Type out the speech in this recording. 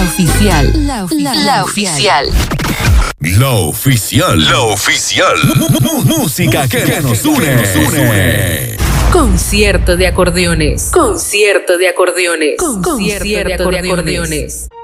oficial. La oficial. La oficial. La oficial. Música que nos une. Concierto de acordeones. Concierto de acordeones. Concierto de acordeones.